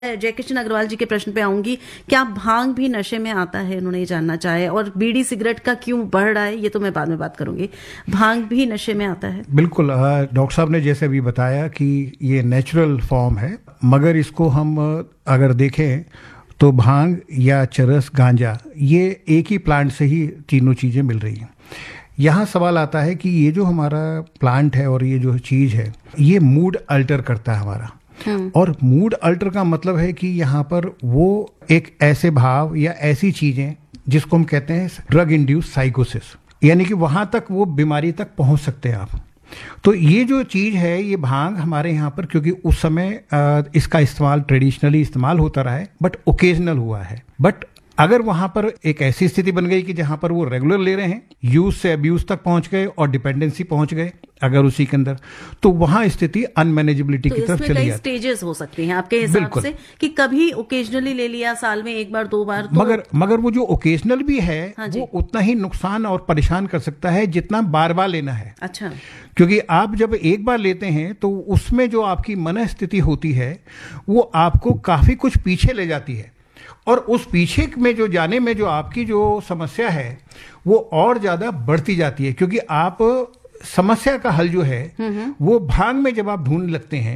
जय किशन अग्रवाल जी के प्रश्न पे आऊंगी। क्या भांग भी नशे में आता है, उन्होंने ये जानना चाहे, और बीड़ी सिगरेट का क्यों बढ़ रहा है ये तो मैं बाद में बात करूंगी। भांग भी नशे में आता है? बिल्कुल, डॉक्टर साहब ने जैसे अभी बताया कि ये नेचुरल फॉर्म है, मगर इसको हम अगर देखें तो भांग या चरस, गांजा, ये एक ही प्लांट से ही तीनों चीज़ें मिल रही हैं। यहाँ सवाल आता है कि ये जो हमारा प्लांट है और ये जो चीज़ है ये मूड अल्टर करता है हमारा। और मूड अल्टर का मतलब है कि यहाँ पर वो एक ऐसे भाव या ऐसी चीजें जिसको हम कहते हैं ड्रग इंड्यूस साइकोसिस, यानी कि वहां तक वो बीमारी तक पहुंच सकते हैं आप। तो ये जो चीज है, ये भांग हमारे यहाँ पर, क्योंकि उस समय इसका इस्तेमाल ट्रेडिशनली इस्तेमाल होता रहा है, बट ओकेजनल हुआ है। बट अगर वहां पर एक ऐसी स्थिति बन गई कि जहां पर वो रेगुलर ले रहे हैं, यूज से अब्यूज तक पहुंच गए और डिपेंडेंसी पहुंच गए अगर उसी के अंदर, तो वहां स्थिति अनमैनेजेबिलिटी की तरफ चली जाती है। स्टेजेस हो सकती हैं आपके हिसाब से कि कभी ओकेजनली ले लिया, साल में एक बार दो बार, तो मगर वो जो ओकेजनल भी है, वो उतना ही नुकसान और परेशान कर सकता है जितना बार बार लेना है। अच्छा। क्योंकि आप जब एक बार लेते हैं तो उसमें जो आपकी मनस्थिति होती है वो आपको काफी कुछ पीछे ले जाती है, और उस पीछे में जो जाने में जो आपकी जो समस्या है वो और ज्यादा बढ़ती जाती है। क्योंकि आप समस्या का हल जो है वो भांग में जब आप ढूंढने लगते हैं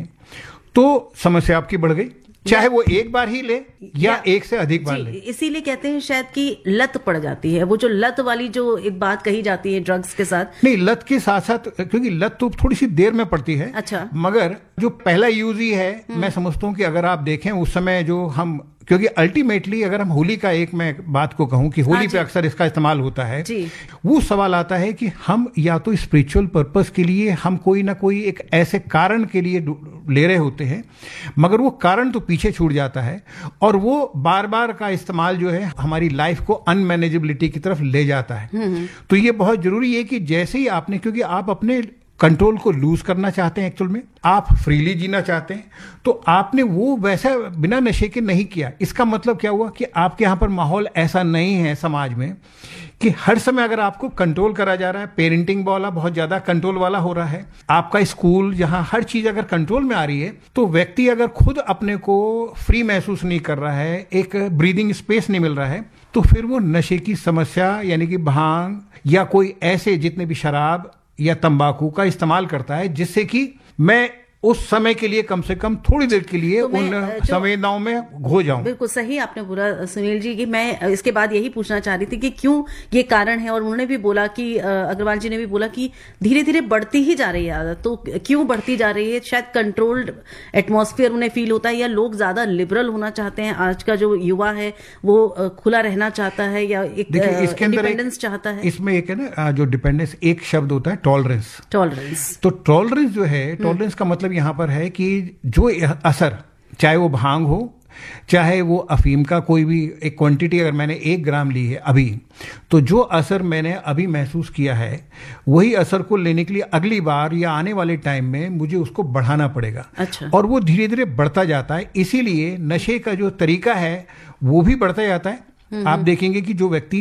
तो समस्या आपकी बढ़ गई, चाहे वो एक बार ही ले या एक से अधिक बार ले। इसीलिए कहते हैं शायद कि लत पड़ जाती है, वो जो लत वाली जो एक बात कही जाती है ड्रग्स के साथ। नहीं, लत के साथ साथ, क्योंकि लत तो थोड़ी सी देर में पड़ती है। अच्छा। मगर जो पहला यूज ही है, मैं समझता हूँ कि अगर आप देखें उस समय जो हम, क्योंकि अल्टीमेटली अगर हम होली का एक मैं बात को कहूं कि होली पे अक्सर इसका इस्तेमाल होता है, वो सवाल आता है कि हम या तो स्पिरिचुअल पर्पस के लिए हम कोई ना कोई एक ऐसे कारण के लिए ले रहे होते हैं, मगर वो कारण तो पीछे छूट जाता है और वो बार बार का इस्तेमाल जो है हमारी लाइफ को अनमैनेजेबिलिटी की तरफ ले जाता है। तो ये बहुत जरूरी है कि जैसे ही आपने, क्योंकि आप अपने कंट्रोल को लूज करना चाहते हैं, एक्चुअल में आप फ्रीली जीना चाहते हैं, तो आपने वो वैसा बिना नशे के नहीं किया। इसका मतलब क्या हुआ कि आपके यहाँ पर माहौल ऐसा नहीं है समाज में कि हर समय अगर आपको कंट्रोल करा जा रहा है, पेरेंटिंग वाला बहुत ज्यादा कंट्रोल वाला हो रहा है, आपका स्कूल जहाँ हर चीज अगर कंट्रोल में आ रही है, तो व्यक्ति अगर खुद अपने को फ्री महसूस नहीं कर रहा है, एक ब्रीदिंग स्पेस नहीं मिल रहा है, तो फिर वो नशे की समस्या यानी कि भांग या कोई ऐसे जितने भी शराब या तंबाकू का इस्तेमाल करता है, जिससे कि मैं उस समय के लिए कम से कम थोड़ी देर के लिए उन संवेदनाओं में खो जाऊं। बिल्कुल सही आपने बोला सुनील जी, कि मैं इसके बाद यही पूछना चाह रही थी कि क्यों ये कारण है, और उन्होंने भी बोला कि अग्रवाल जी ने भी बोला कि धीरे धीरे बढ़ती ही जा रही है आदत। तो क्यों बढ़ती जा रही है? शायद कंट्रोल्ड एटमॉस्फेयर उन्हें फील होता है, या लोग ज्यादा लिबरल होना चाहते हैं, आज का जो युवा है वो खुला रहना चाहता है, या एक इंडिपेंडेंस चाहता है। इसमें एक है ना जो डिपेंडेंस, एक शब्द होता है टॉलरेंस। तो टॉलरेंस जो है, टॉलरेंस का मतलब यहां पर है कि जो असर, चाहे वो भांग हो, चाहे वो अफीम का कोई भी एक क्वांटिटी, अगर मैंने 1 ग्राम ली है अभी, तो जो असर मैंने अभी महसूस किया है वही असर को लेने के लिए अगली बार या आने वाले टाइम में मुझे उसको बढ़ाना पड़ेगा। अच्छा। और वो धीरे धीरे बढ़ता जाता है, इसीलिए नशे का जो तरीका है वो भी बढ़ता जाता है। आप देखेंगे कि जो व्यक्ति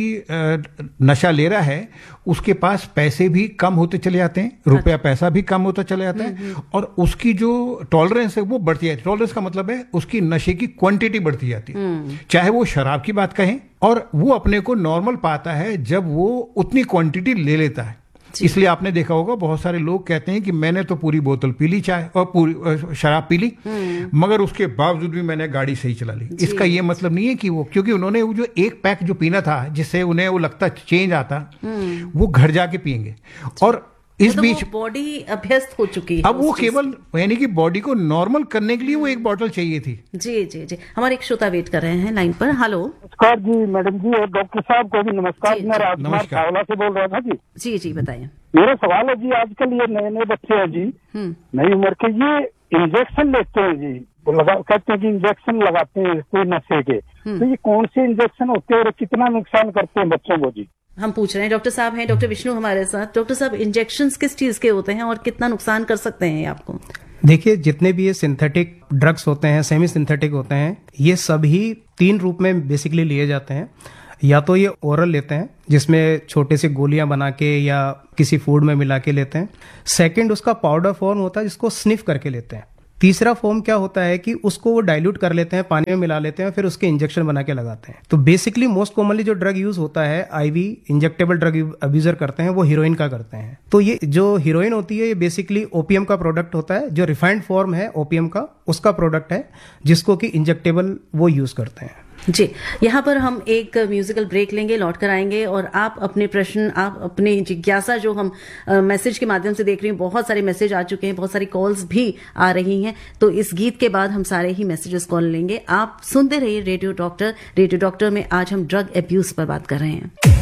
नशा ले रहा है उसके पास पैसे भी कम होते चले जाते हैं, रुपया पैसा भी कम होता चला जाता है, और उसकी जो टॉलरेंस है वो बढ़ती जाती है। टॉलरेंस का मतलब है उसकी नशे की क्वांटिटी बढ़ती जाती है। चाहे वो शराब की बात कहें, और वो अपने को नॉर्मल पाता है जब वो उतनी क्वांटिटी ले लेता है। इसलिए आपने देखा होगा बहुत सारे लोग कहते हैं कि मैंने तो पूरी बोतल पी ली, चाय और पूरी शराब पी ली, मगर उसके बावजूद भी मैंने गाड़ी सही चला ली। इसका ये मतलब नहीं है कि वो, क्योंकि उन्होंने वो जो एक पैक जो पीना था जिससे उन्हें वो लगता चेंज आता, वो घर जाके पियेंगे। और इस बीच बॉडी अभ्यस्त हो चुकी है, अब वो केवल यानी कि बॉडी को नॉर्मल करने के लिए वो एक बोतल चाहिए थी। जी जी जी, हमारे एक श्रोता वेट कर रहे हैं लाइन पर। हेलो। नमस्कार जी मैडम जी, और डॉक्टर साहब को भी नमस्कार। मैं राजकुमार सावला से बोल रहा था जी। जी जी बताइए। मेरा सवाल है जी, आजकल ये नए नए बच्चे हैं जी, नई उम्र के, ये इंजेक्शन लेते हैं जी, कहते हैं कि इंजेक्शन लगाते हैं कोई नशे के, तो ये कौन से इंजेक्शन होते हैं और कितना नुकसान करते हैं बच्चों को जी? हम पूछ रहे हैं। डॉक्टर साहब हैं, डॉक्टर विष्णु हमारे साथ। डॉक्टर साहब, इंजेक्शंस किस चीज के होते हैं और कितना नुकसान कर सकते हैं आपको? देखिए, जितने भी ये सिंथेटिक ड्रग्स होते हैं, सेमी सिंथेटिक होते हैं, ये सभी 3 रूप में बेसिकली लिए जाते हैं। या तो ये ओरल लेते हैं, जिसमें छोटे से गोलियां बना के या किसी फूड में मिला के लेते हैं। सेकंड, उसका पाउडर फॉर्म होता है जिसको स्निफ करके लेते हैं। तीसरा फॉर्म क्या होता है कि उसको वो डाइल्यूट कर लेते हैं, पानी में मिला लेते हैं, फिर उसके इंजेक्शन बना के लगाते हैं। तो बेसिकली मोस्ट कॉमनली जो ड्रग यूज होता है, आईवी इंजेक्टेबल ड्रग अब्यूजर करते हैं, वो हीरोइन का करते हैं। तो ये जो हीरोइन होती है, ये बेसिकली ओपीएम का प्रोडक्ट होता है, जो रिफाइंड फॉर्म है ओपीएम का, उसका प्रोडक्ट है, जिसको कि इंजेक्टेबल वो यूज करते हैं। जी, यहाँ पर हम एक म्यूजिकल ब्रेक लेंगे, लौट कर आएंगे और आप अपने प्रश्न, आप अपनी जिज्ञासा जो हम मैसेज के माध्यम से देख रही हैं, बहुत सारे मैसेज आ चुके हैं, बहुत सारी कॉल्स भी आ रही हैं, तो इस गीत के बाद हम सारे ही मैसेजेस कॉल लेंगे। आप सुनते रहिए रेडियो डॉक्टर। रेडियो डॉक्टर में आज हम ड्रग अब्यूज पर बात कर रहे हैं।